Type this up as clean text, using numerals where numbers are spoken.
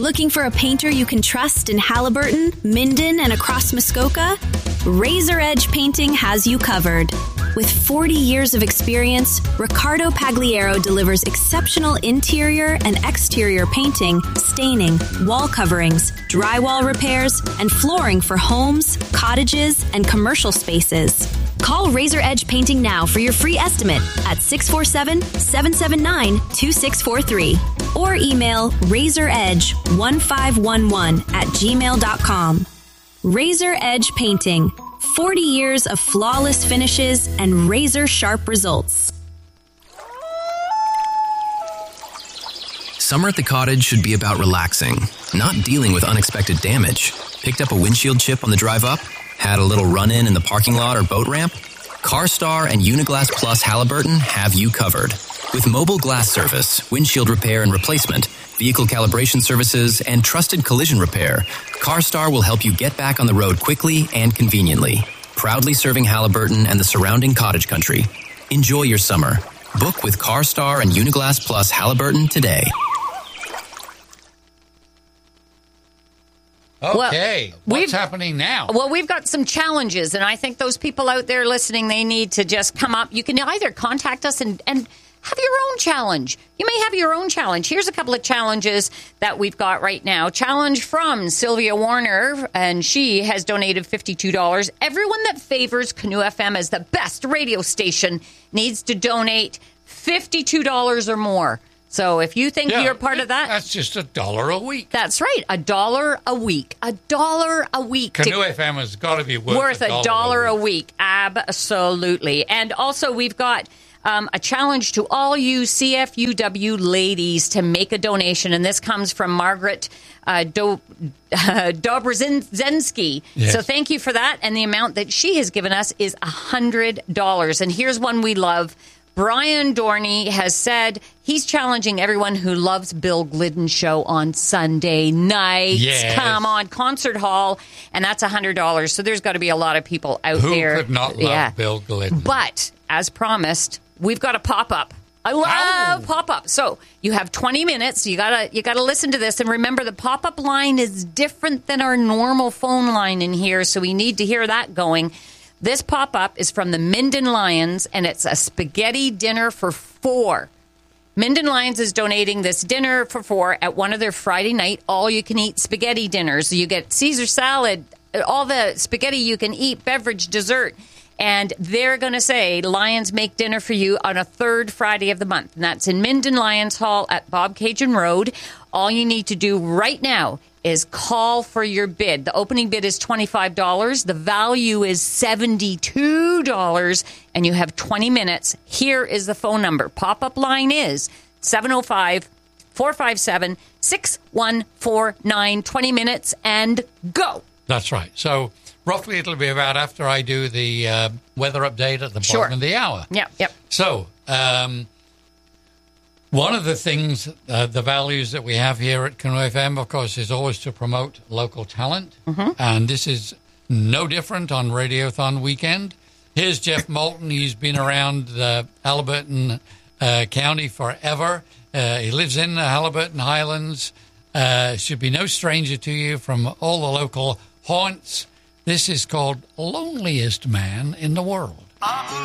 Looking for a painter you can trust in Haliburton, Minden, and across Muskoka? Razor Edge Painting has you covered. With 40 years of experience, Ricardo Pagliaro delivers exceptional interior and exterior painting, staining, wall coverings, drywall repairs, and flooring for homes, cottages, and commercial spaces. Call Razor Edge Painting now for your free estimate at 647-779-2643 or email razoredge1511@gmail.com. Razor Edge Painting. 40 years of flawless finishes and razor-sharp results. Summer at the cottage should be about relaxing, not dealing with unexpected damage. Picked up a windshield chip on the drive up? Had a little run-in in the parking lot or boat ramp? CarStar and Uniglass Plus Haliburton have you covered. With mobile glass service, windshield repair and replacement, vehicle calibration services, and trusted collision repair, CarStar will help you get back on the road quickly and conveniently. Proudly serving Haliburton and the surrounding cottage country. Enjoy your summer. Book with CarStar and Uniglass Plus Haliburton today. Okay, what's happening now? Well, we've got some challenges, and I think those people out there listening, they need to just come up. You can either contact us and have your own challenge. You may have your own challenge. Here's a couple of challenges that we've got right now. Challenge from Sylvia Warner, and she has donated $52. Everyone that favors Canoe FM as the best radio station needs to donate $52 or more. So if you think you're part of that... That's just $1 a week. That's right, $1 a week. $1 a week. Canoe FM has got to be worth $1 a week. Absolutely. And also we've got... a challenge to all you CFUW ladies to make a donation, and this comes from Margaret Dobrzinski. Yes. So thank you for that, and the amount that she has given us is $100. And here's one we love. Brian Dorney has said he's challenging everyone who loves Bill Glidden's show on Sunday nights. Yes. Come on, concert hall, and that's $100. So there's got to be a lot of people out there. Who could not love Bill Glidden? But, as promised, we've got a pop-up. I love pop-up. So you have 20 minutes. You gotta listen to this. And remember, the pop-up line is different than our normal phone line in here, so we need to hear that going. This pop-up is from the Minden Lions, and it's a spaghetti dinner for 4. Minden Lions is donating this dinner for 4 at one of their Friday night all-you-can-eat spaghetti dinners. You get Caesar salad, all the spaghetti you can eat, beverage, dessert. And they're going to say, Lions make dinner for you on a third Friday of the month. And that's in Minden Lions Hall at Bobcaygeon Road. All you need to do right now is call for your bid. The opening bid is $25. The value is $72. And you have 20 minutes. Here is the phone number. Pop-up line is 705-457-6149. 20 minutes and go. That's right. So... roughly, it'll be about after I do the weather update at the bottom of the hour. Yep. So, one of the things, the values that we have here at Canoe FM, of course, is always to promote local talent. Mm-hmm. And this is no different on Radiothon weekend. Here's Jeff Moulton. He's been around Haliburton County forever. He lives in the Haliburton Highlands. Should be no stranger to you from all the local haunts. This is called Loneliest Man in the World.